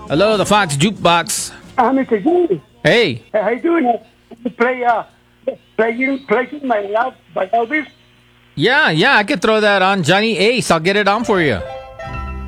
Hello, the Fox Jukebox. Mr. G. Hey. How you doing? Playing My Love by Elvis. Yeah, I could throw that on. Johnny Ace, I'll get it on for you.